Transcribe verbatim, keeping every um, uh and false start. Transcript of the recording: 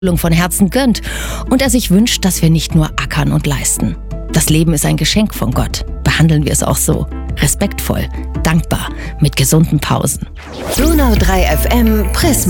von Herzen gönnt und er sich wünscht, dass wir nicht nur ackern und leisten. Das Leben ist ein Geschenk von Gott. Behandeln wir es auch so. Respektvoll, dankbar, mit gesunden Pausen. Donau drei F M Prisma.